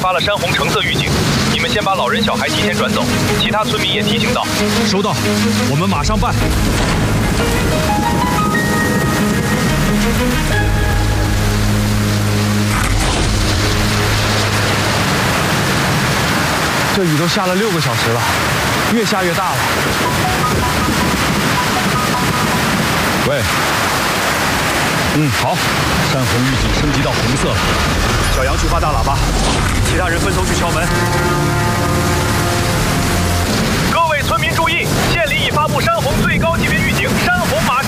发了山洪橙色预警，你们先把老人小孩提前转走，其他村民也提醒到。 收到，我们马上办。 这雨都下了6个小时了，越下越大了。 喂，好，山洪预警升级到红色了。 小杨去发大喇叭，其他人分头去敲门。 各位村民注意，县里已发布山洪最高级别预警，山洪马